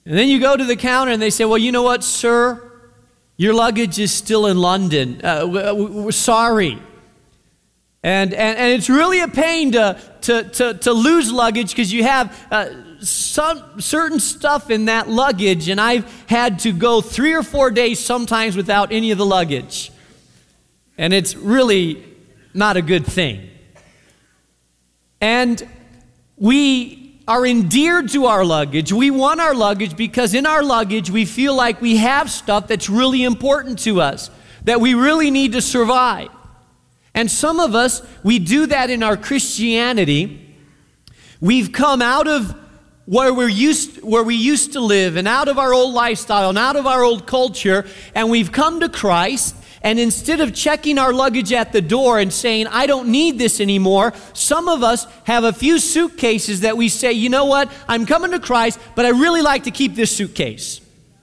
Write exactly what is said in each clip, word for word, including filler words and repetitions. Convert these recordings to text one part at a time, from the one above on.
And then you go to the counter and they say, well, you know what, sir? Your luggage is still in London. Uh, we're sorry. And, and, and it's really a pain to, to, to, to lose luggage because you have uh, some certain stuff in that luggage, and I've had to go three or four days sometimes without any of the luggage. And it's really not a good thing. And we are endeared to our luggage. We want our luggage because in our luggage we feel like we have stuff that's really important to us, that we really need to survive. And some of us, we do that in our Christianity. We've come out of where we're used, where we used to live, and out of our old lifestyle, and out of our old culture, and we've come to Christ. And instead of checking our luggage at the door and saying, I don't need this anymore, some of us have a few suitcases that we say, you know what, I'm coming to Christ, but I really like to keep this suitcase.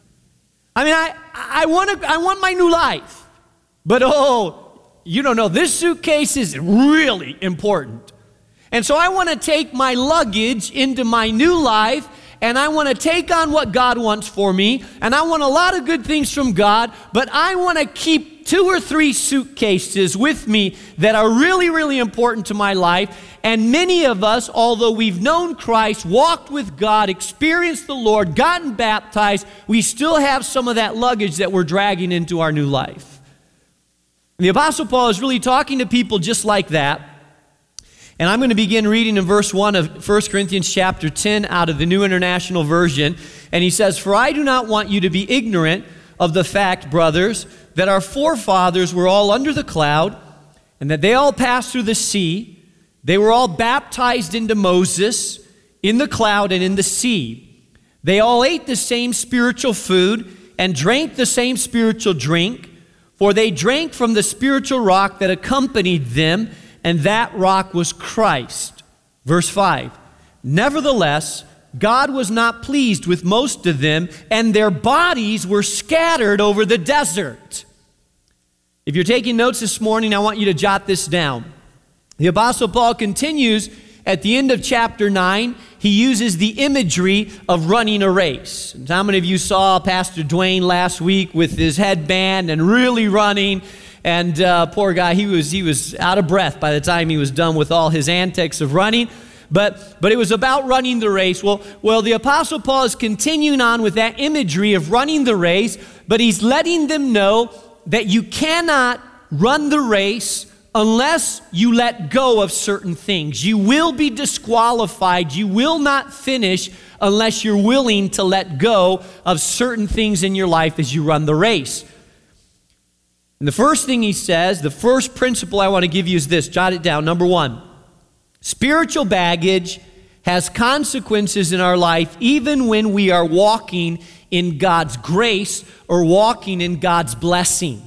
I mean, I, I, want to, I want my new life, but oh, you don't know, this suitcase is really important. And so I want to take my luggage into my new life, and I want to take on what God wants for me, and I want a lot of good things from God, but I want to keep two or three suitcases with me that are really, really important to my life. And many of us, although we've known Christ, walked with God, experienced the Lord, gotten baptized, we still have some of that luggage that we're dragging into our new life. And the Apostle Paul is really talking to people just like that. And I'm going to begin reading in verse one of First Corinthians chapter ten out of the New International Version. And he says, for I do not want you to be ignorant of the fact, brothers, that our forefathers were all under the cloud, and that they all passed through the sea. They were all baptized into Moses in the cloud and in the sea. They all ate the same spiritual food and drank the same spiritual drink, for they drank from the spiritual rock that accompanied them, and that rock was Christ. Verse five, nevertheless, God was not pleased with most of them, and their bodies were scattered over the desert. If you're taking notes this morning, I want you to jot this down. The Apostle Paul continues at the end of chapter nine. He uses the imagery of running a race. And how many of you saw Pastor Dwayne last week with his headband and really running? And uh, poor guy, he was, he was out of breath by the time he was done with all his antics of running. But, but it was about running the race. Well, well, the Apostle Paul is continuing on with that imagery of running the race, but he's letting them know that you cannot run the race unless you let go of certain things. You will be disqualified. You will not finish unless you're willing to let go of certain things in your life as you run the race. And the first thing he says, the first principle I want to give you is this. Jot it down. Number one. Spiritual baggage has consequences in our life even when we are walking in God's grace or walking in God's blessing.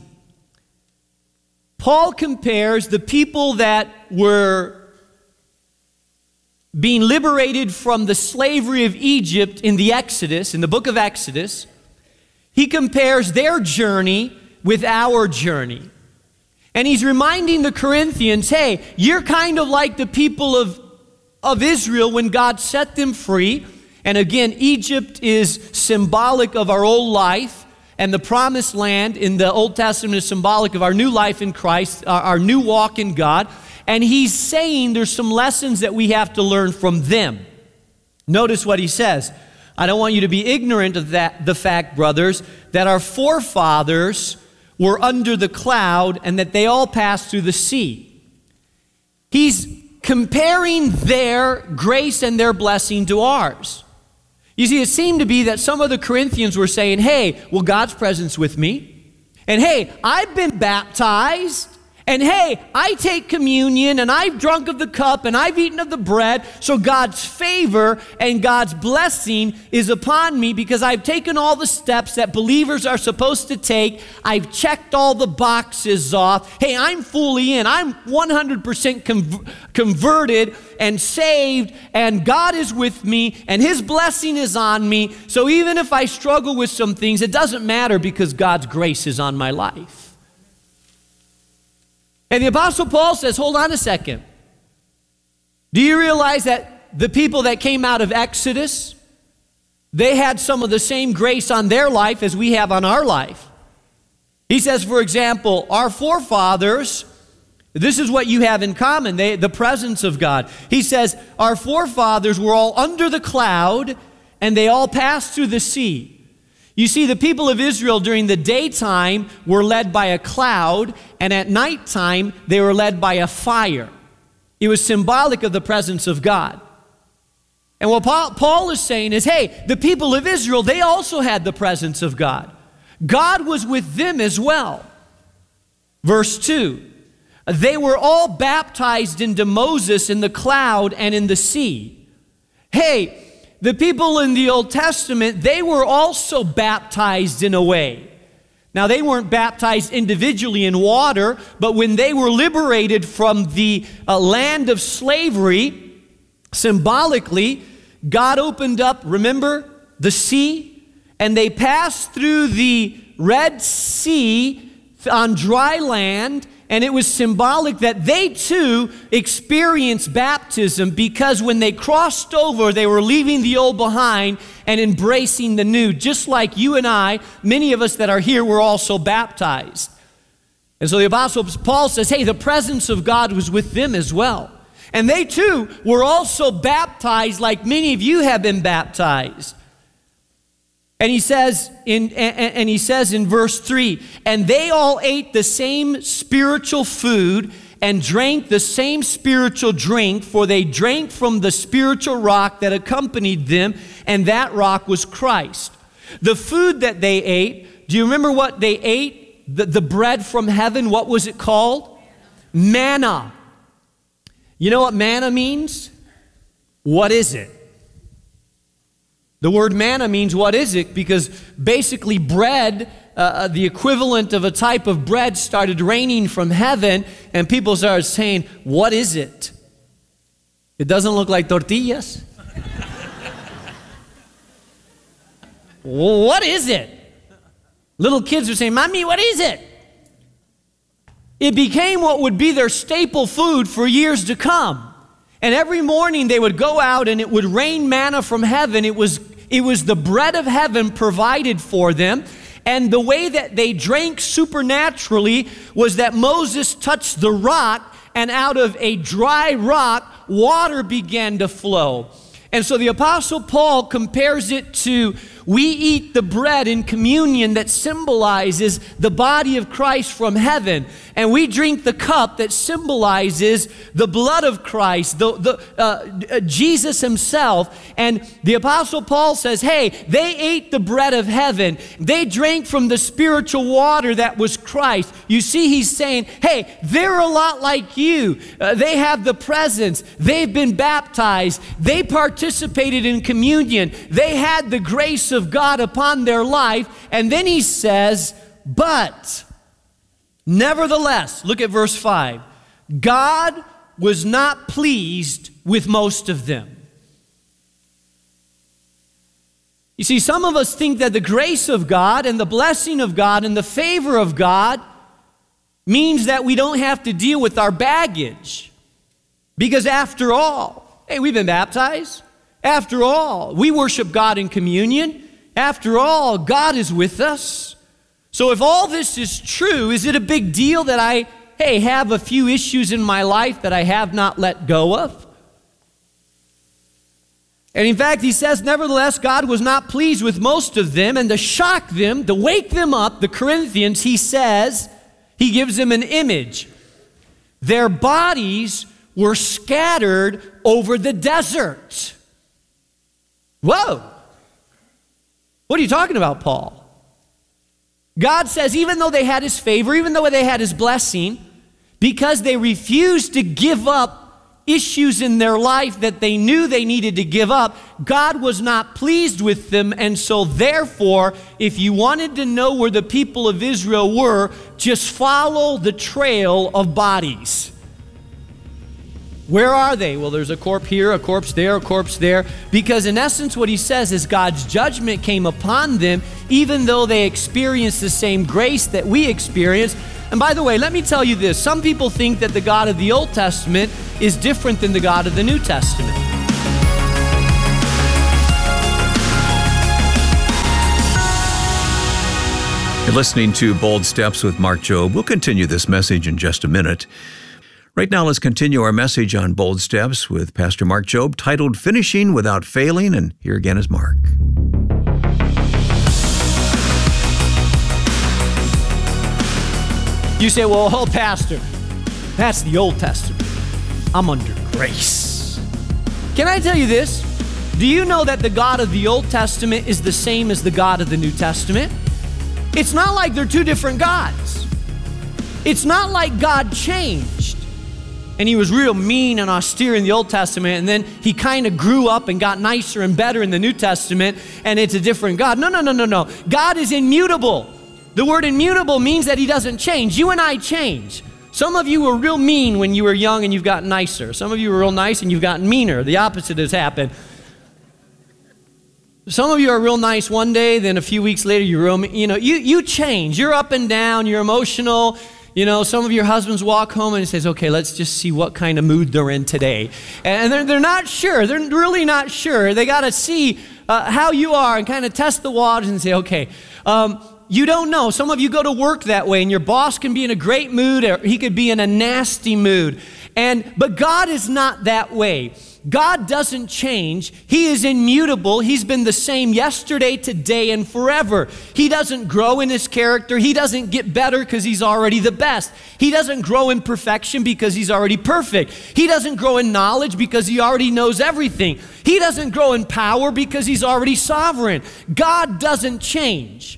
Paul compares the people that were being liberated from the slavery of Egypt in the Exodus, in the book of Exodus. He compares their journey with our journey. And he's reminding the Corinthians, hey, you're kind of like the people of, of Israel when God set them free. And again, Egypt is symbolic of our old life, and the promised land in the Old Testament is symbolic of our new life in Christ, our, our new walk in God. And he's saying there's some lessons that we have to learn from them. Notice what he says. I don't want you to be ignorant of that, the fact, brothers, that our forefathers were under the cloud, and that they all passed through the sea. He's comparing their grace and their blessing to ours. You see, it seemed to be that some of the Corinthians were saying, hey, well, God's presence with me. And hey, I've been baptized. And hey, I take communion, and I've drunk of the cup, and I've eaten of the bread, so God's favor and God's blessing is upon me because I've taken all the steps that believers are supposed to take. I've checked all the boxes off. Hey, I'm fully in. I'm one hundred percent conv- converted and saved, and God is with me, and His blessing is on me. So even if I struggle with some things, it doesn't matter because God's grace is on my life. And the Apostle Paul says, hold on a second. Do you realize that the people that came out of Exodus, They had some of the same grace on their life as we have on our life. He says, for example, our forefathers, this is what you have in common, they, the presence of God. He says, our forefathers were all under the cloud, and they all passed through the sea. You see, the people of Israel during the daytime were led by a cloud, and at nighttime they were led by a fire. It was symbolic of the presence of God. And what Paul is saying is, hey, the people of Israel, they also had the presence of God. God was with them as well. Verse two, they were all baptized into Moses in the cloud and in the sea. Hey, the people in the Old Testament, they were also baptized in a way. Now, they weren't baptized individually in water, but when they were liberated from the uh, land of slavery, symbolically, God opened up, remember, the sea, and they passed through the Red Sea on dry land, and it was symbolic that they too experienced baptism, because when they crossed over, they were leaving the old behind and embracing the new. Just like you and I, many of us that are here, were also baptized. And so the Apostle Paul says, hey, the presence of God was with them as well. And they too were also baptized like many of you have been baptized. And he says in and, and he says in verse three, and they all ate the same spiritual food and drank the same spiritual drink, for they drank from the spiritual rock that accompanied them, and that rock was Christ. The food that they ate, do you remember what they ate? The, the bread from heaven, what was it called? Manna. You know what manna means? What is it? The word manna means what is it, because basically bread, uh, the equivalent of a type of bread, started raining from heaven, and people started saying, what is it? It doesn't look like tortillas. What is it? Little kids are saying, Mommy, what is it? It became what would be their staple food for years to come. And every morning they would go out and it would rain manna from heaven. It was, it was the bread of heaven provided for them. And the way that they drank supernaturally was that Moses touched the rock, and out of a dry rock, water began to flow. And so the Apostle Paul compares it to, we eat the bread in communion that symbolizes the body of Christ from heaven, and we drink the cup that symbolizes the blood of Christ, the, the, uh, Jesus himself. And the Apostle Paul says, hey, they ate the bread of heaven. They drank from the spiritual water that was Christ. You see, he's saying, hey, they're a lot like you. Uh, they have the presence. They've been baptized. They participated in communion. They had the grace of God upon their life. And then he says, but nevertheless, look at verse five. God was not pleased with most of them. You see, some of us think that the grace of God and the blessing of God and the favor of God means that we don't have to deal with our baggage. Because after all, hey, we've been baptized. After all, we worship God in communion. After all, God is with us. So if all this is true, is it a big deal that I, hey, have a few issues in my life that I have not let go of? And in fact, he says, nevertheless, God was not pleased with most of them, and to shock them, to wake them up, the Corinthians, he says, he gives them an image. Their bodies were scattered over the desert. Whoa! What are you talking about, Paul? God says even though they had his favor, even though they had his blessing, because they refused to give up issues in their life that they knew they needed to give up, God was not pleased with them. And so therefore, if you wanted to know where the people of Israel were, just follow the trail of bodies. Where are they? Well, there's a corpse here, a corpse there, a corpse there. Because in essence, what he says is God's judgment came upon them, even though they experienced the same grace that we experience. And by the way, let me tell you this. Some people think that the God of the Old Testament is different than the God of the New Testament. You're listening to Bold Steps with Mark Jobe. We'll continue this message in just a minute. Right now, let's continue our message on Bold Steps with Pastor Mark Jobe, titled Finishing Without Failing. And here again is Mark. You say, well, oh, Pastor, that's the Old Testament. I'm under grace. Can I tell you this? Do you know that the God of the Old Testament is the same as the God of the New Testament? It's not like they're two different gods. It's not like God changed and he was real mean and austere in the Old Testament, and then he kind of grew up and got nicer and better in the New Testament, and it's a different God. No, no, no, no, no. God is immutable. The word immutable means that he doesn't change. You and I change. Some of you were real mean when you were young and you've gotten nicer. Some of you were real nice and you've gotten meaner. The opposite has happened. Some of you are real nice one day, then a few weeks later you're real, you know, you, you change. You're up and down, you're emotional. You know, some of your husbands walk home and he says, okay, let's just see what kind of mood they're in today. And they're, they're not sure. They're really not sure. They got to see uh, how you are and kind of test the waters and say, okay, um, you don't know. Some of you go to work that way and your boss can be in a great mood or he could be in a nasty mood. And but God is not that way. God doesn't change. He is immutable. He's been the same yesterday, today, and forever. He doesn't grow in his character. He doesn't get better because he's already the best. He doesn't grow in perfection because he's already perfect. He doesn't grow in knowledge because he already knows everything. He doesn't grow in power because he's already sovereign. God doesn't change.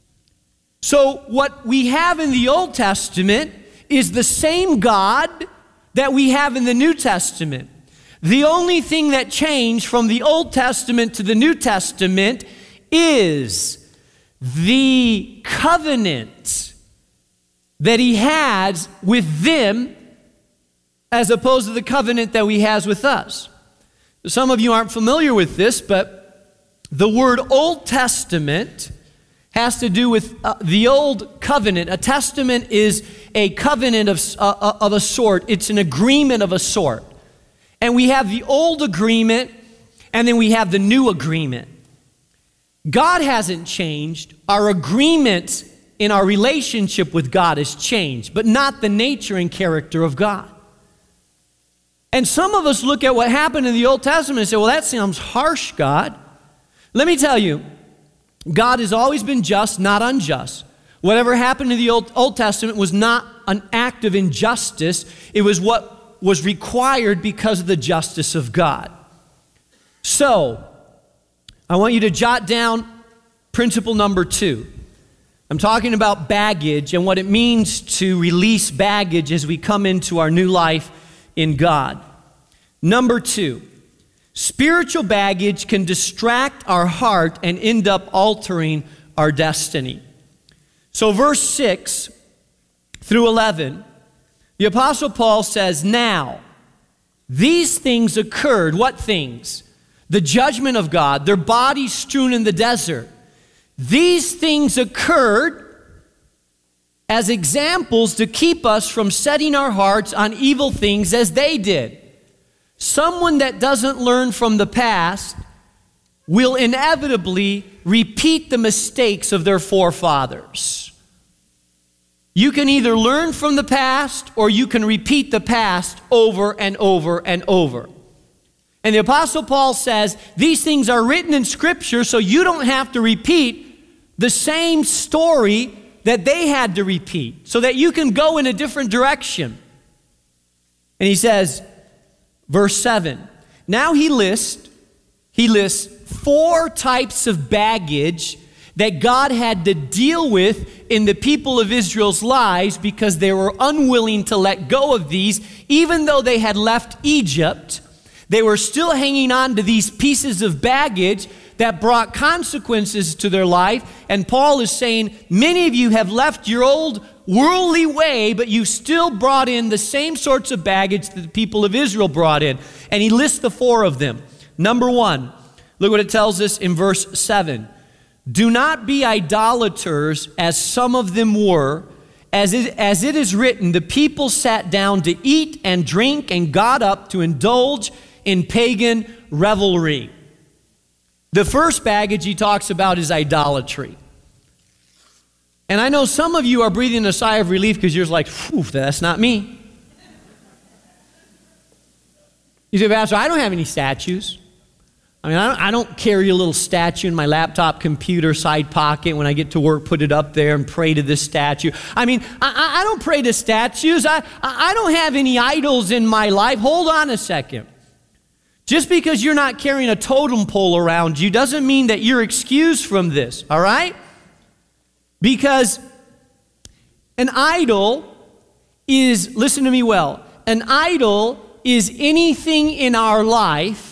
So what we have in the Old Testament is the same God that we have in the New Testament. The only thing that changed from the Old Testament to the New Testament is the covenant that he has with them as opposed to the covenant that he has with us. Some of you aren't familiar with this, but the word Old Testament has to do with uh, the old covenant. A testament is a covenant of, uh, of a sort. It's an agreement of a sort. And we have the old agreement, and then we have the new agreement. God hasn't changed. Our agreement in our relationship with God has changed, but not the nature and character of God. And some of us look at what happened in the Old Testament and say, well, that sounds harsh, God. Let me tell you, God has always been just, not unjust. Whatever happened in the Old, Old Testament was not an act of injustice. It was what was required because of the justice of God. So, I want you to jot down principle number two. I'm talking about baggage and what it means to release baggage as we come into our new life in God. Number two, spiritual baggage can distract our heart and end up altering our destiny. So verse six through eleven, the Apostle Paul says, now, these things occurred. What things? The judgment of God, their bodies strewn in the desert. These things occurred as examples to keep us from setting our hearts on evil things as they did. Someone that doesn't learn from the past will inevitably repeat the mistakes of their forefathers. You can either learn from the past or you can repeat the past over and over and over. And the Apostle Paul says these things are written in Scripture so you don't have to repeat the same story that they had to repeat, so that you can go in a different direction. And he says, verse seven, now he lists, he lists four types of baggage that God had to deal with in the people of Israel's lives because they were unwilling to let go of these. Even though they had left Egypt, they were still hanging on to these pieces of baggage that brought consequences to their life. And Paul is saying, many of you have left your old worldly way, but you still brought in the same sorts of baggage that the people of Israel brought in. And he lists the four of them. Number one, look what it tells us in verse seven. Do not be idolaters as some of them were. As it, as it is written, the people sat down to eat and drink and got up to indulge in pagan revelry. The first baggage he talks about is idolatry. And I know some of you are breathing a sigh of relief because you're like, phew, that's not me. You say, Pastor, I don't have any statues. I mean, I don't, I don't carry a little statue in my laptop computer side pocket. When I get to work, put it up there and pray to this statue. I mean, I, I don't pray to statues. I, I don't have any idols in my life. Hold on a second. Just because you're not carrying a totem pole around you doesn't mean that you're excused from this, all right? Because an idol is, listen to me well, an idol is anything in our life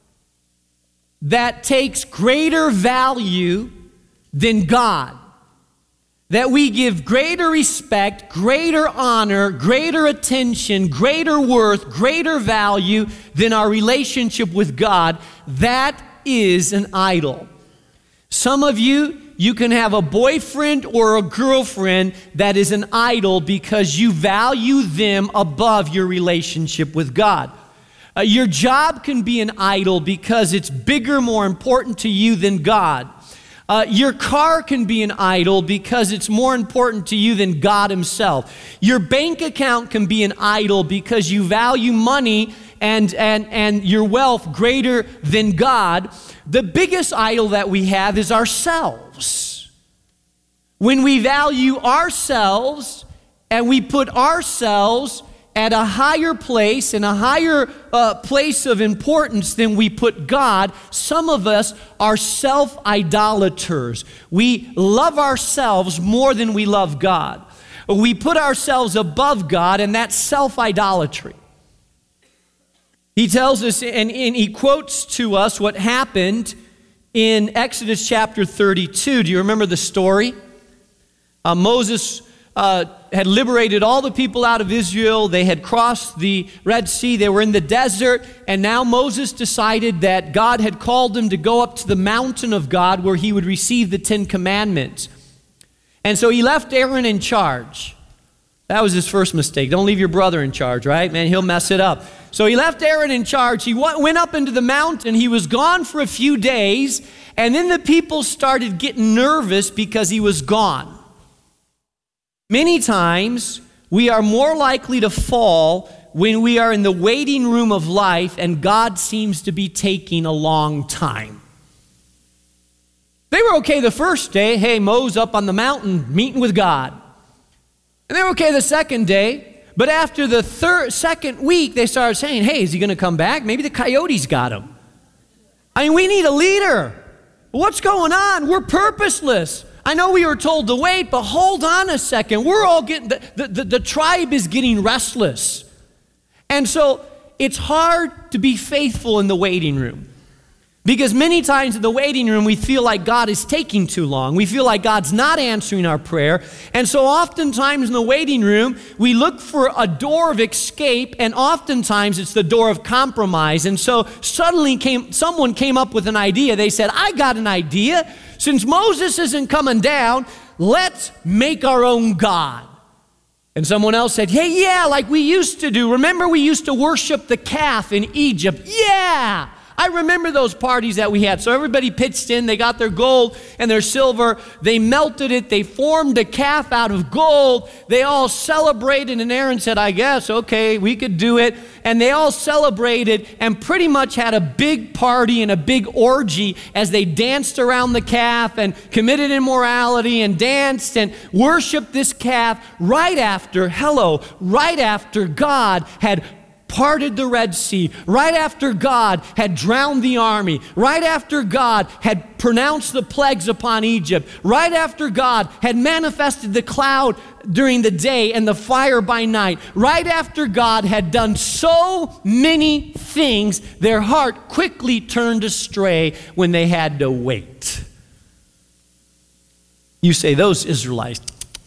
that takes greater value than God. That we give greater respect, greater honor, greater attention, greater worth, greater value than our relationship with God. That is an idol. Some of you, you can have a boyfriend or a girlfriend that is an idol because you value them above your relationship with God. Uh, your job can be an idol because it's bigger, more important to you than God. Uh, your car can be an idol because it's more important to you than God himself. Your bank account can be an idol because you value money and, and, and your wealth greater than God. The biggest idol that we have is ourselves. When we value ourselves and we put ourselves at a higher place, in a higher uh, place of importance than we put God, some of us are self-idolaters. We love ourselves more than we love God. We put ourselves above God, and that's self-idolatry. He tells us, and, and he quotes to us what happened in Exodus chapter thirty-two. Do you remember the story? Uh, Moses Uh, had liberated all the people out of Israel. They had crossed the Red Sea. They were in the desert. And now Moses decided that God had called him to go up to the mountain of God where he would receive the Ten Commandments. And so he left Aaron in charge. That was his first mistake. Don't leave your brother in charge, right? Man, he'll mess it up. So he left Aaron in charge. He went up into the mountain. He was gone for a few days. And then the people started getting nervous because he was gone. Many times, we are more likely to fall when we are in the waiting room of life and God seems to be taking a long time. They were okay the first day. Hey, Moses up on the mountain meeting with God. And they were okay the second day. But after the third, second week, they started saying, hey, is he going to come back? Maybe the coyotes got him. I mean, we need a leader. What's going on? We're purposeless. I know we were told to wait, but hold on a second. We're all getting, the, the, the, the tribe is getting restless. And so it's hard to be faithful in the waiting room. Because many times in the waiting room, we feel like God is taking too long. We feel like God's not answering our prayer. And so oftentimes in the waiting room, we look for a door of escape, and oftentimes it's the door of compromise. And so suddenly came, someone came up with an idea. They said, I got an idea. Since Moses isn't coming down, let's make our own God. And someone else said, hey, yeah, like we used to do. Remember we used to worship the calf in Egypt? Yeah. I remember those parties that we had. So everybody pitched in. They got their gold and their silver. They melted it. They formed a calf out of gold. They all celebrated. And Aaron said, I guess, okay, we could do it. And they all celebrated and pretty much had a big party and a big orgy as they danced around the calf and committed immorality and danced and worshiped this calf right after, hello, right after God had parted the Red Sea, right after God had drowned the army, right after God had pronounced the plagues upon Egypt, right after God had manifested the cloud during the day and the fire by night, right after God had done so many things, their heart quickly turned astray when they had to wait. You say, those Israelites.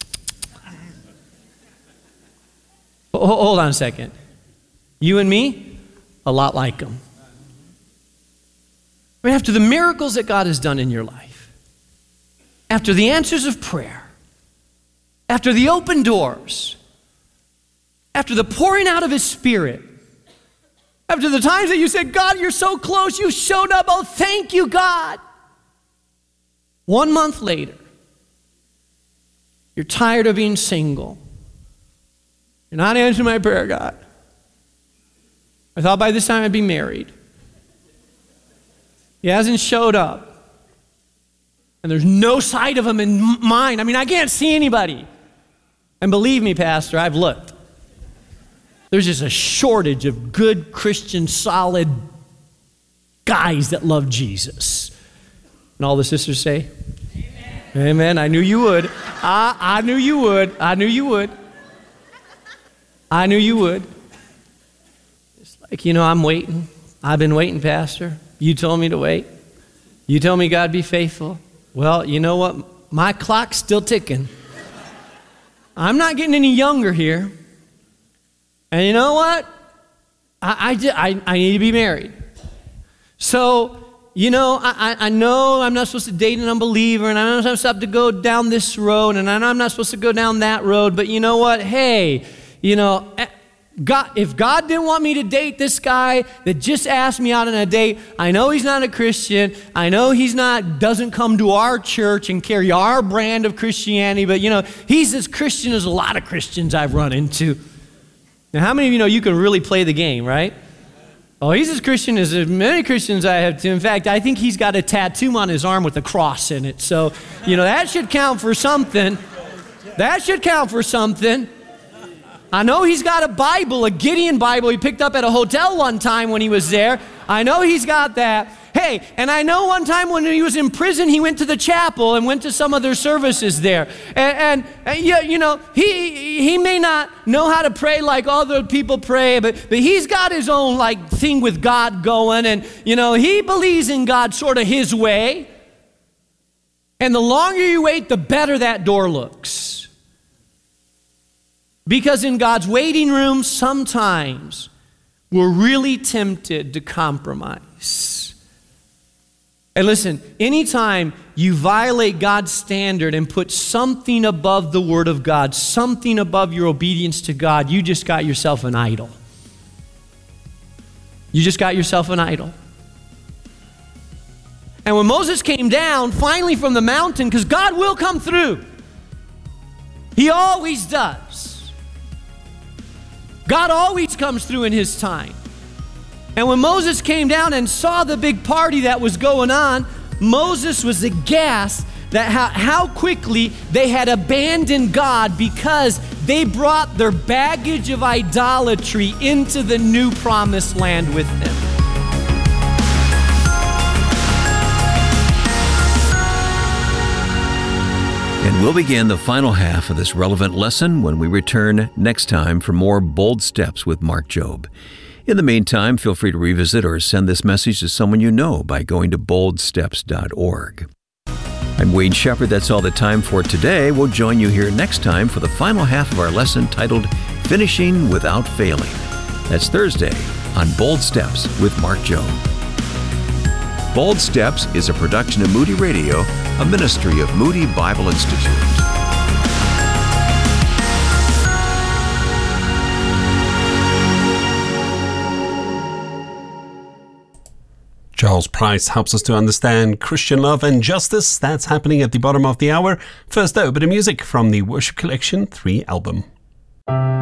Hold on a second. You and me, a lot like them. I mean, after the miracles that God has done in your life, after the answers of prayer, after the open doors, after the pouring out of His Spirit, after the times that you said, God, you're so close, you showed up, oh, thank you, God. One month later, You're tired of being single. You're not answering my prayer, God. I thought by this time I'd be married. He hasn't showed up. And there's no sight of him in mine. I mean, I can't see anybody. And believe me, Pastor, I've looked. There's just a shortage of good Christian, solid guys that love Jesus. And all the sisters say, Amen. Amen. I knew you would. I, I knew you would. I knew you would. I knew you would. It's like, you know, I'm waiting. I've been waiting, Pastor. You told me to wait. You told me God be faithful. Well, you know what? My clock's still ticking. I'm not getting any younger here. And you know what? I, I, I, I need to be married. So, you know, I, I know I'm not supposed to date an unbeliever, and I know I'm supposed to go down this road, and I know I'm not supposed to go down that road, but you know what? Hey, you know, God, if God didn't want me to date this guy that just asked me out on a date, I know he's not a Christian. I know he's not, doesn't come to our church and carry our brand of Christianity, but you know, he's as Christian as a lot of Christians I've run into. Now, how many of you know you can really play the game, right? Oh, he's as Christian as many Christians I have too. In fact, I think he's got a tattoo on his arm with a cross in it. So, you know, that should count for something. That should count for something. I know he's got a Bible, a Gideon Bible he picked up at a hotel one time when he was there. I know he's got that. Hey, and I know one time when he was in prison, he went to the chapel and went to some of their services there. And, and, and you, you know, he he may not know how to pray like other people pray, but, but he's got his own like thing with God going. And, you know, he believes in God sort of his way. And the longer you wait, the better that door looks. Because in God's waiting room, sometimes we're really tempted to compromise. And listen, anytime you violate God's standard and put something above the Word of God, something above your obedience to God, you just got yourself an idol. You just got yourself an idol. And when Moses came down finally from the mountain, because God will come through. He always does. God always comes through in his time. And when Moses came down and saw the big party that was going on, Moses was aghast that how, how quickly they had abandoned God because they brought their baggage of idolatry into the new promised land with them. And we'll begin the final half of this relevant lesson when we return next time for more Bold Steps with Mark Jobe. In the meantime, feel free to revisit or send this message to someone you know by going to bold steps dot org. I'm Wade Shepard. That's all the time for today. We'll join you here next time for the final half of our lesson titled Finishing Without Failing. That's Thursday on Bold Steps with Mark Jobe. Bold Steps is a production of Moody Radio, a ministry of Moody Bible Institute. Charles Price helps us to understand Christian love and justice. That's happening at the bottom of the hour. First, though, a bit of music from the Worship Collection three album.